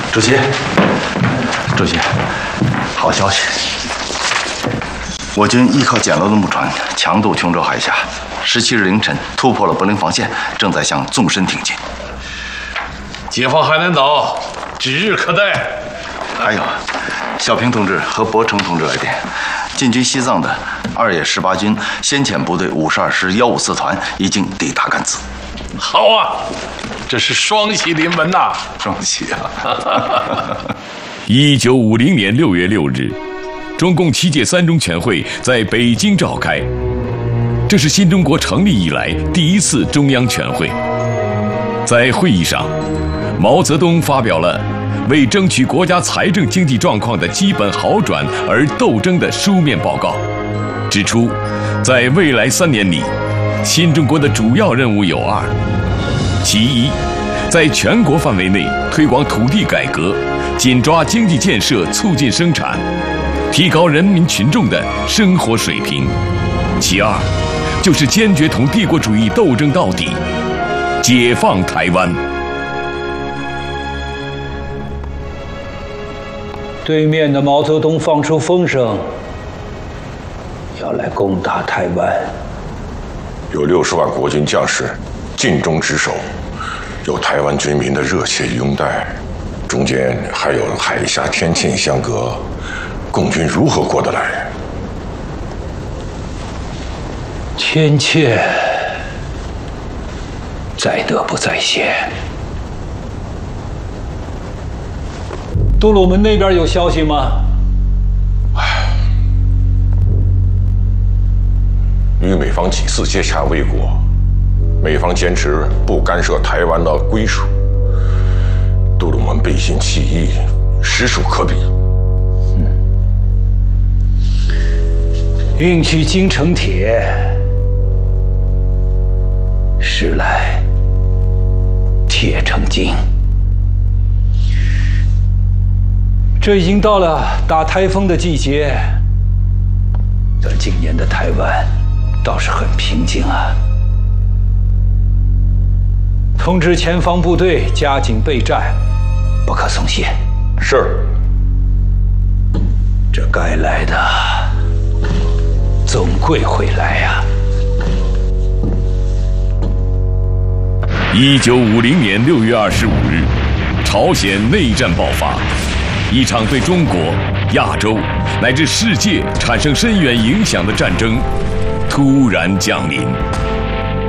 主席，好消息！我军依靠简陋的木船强渡琼州海峡，17日凌晨突破了柏林防线，正在向纵深挺进。 解放海南岛指日可待。 还有，小平同志和柏成同志来电，进军西藏的2野18军先遣部队52师154团已经抵达甘孜。 好啊，这是双喜临门呐！ 双喜啊 ！1950年6月6日，中共7届3中全会在北京召开，这是新中国成立以来第一次中央全会。在会议上，毛泽东发表了为争取国家财政经济状况的基本好转而斗争的书面报告，指出，在未来3年里，新中国的主要任务有2：其一，在全国范围内推广土地改革，紧抓经济建设，促进生产，提高人民群众的生活水平；其2，就是坚决同帝国主义斗争到底，解放台湾。 对面的毛泽东放出风声，要来攻打台湾。 有60万国军将士尽忠职守，有台湾军民的热切拥戴，中间还有海峡天堑相隔，共军如何过得来？ 天堑在德不在先。杜鲁门那边有消息吗？ 与美方几次接洽未果，美方坚持不干涉台湾的归属，杜鲁门背信弃义，实属可鄙。 运去京城铁，时来铁成金。这已经到了打台风的季节，但今年的台湾倒是很平静啊。通知前方部队加紧备战，不可松懈。 是。 这该来的总归会来呀。 1950年6月25日，朝鲜内战爆发。一场对中国、亚洲乃至世界产生深远影响的战争突然降临。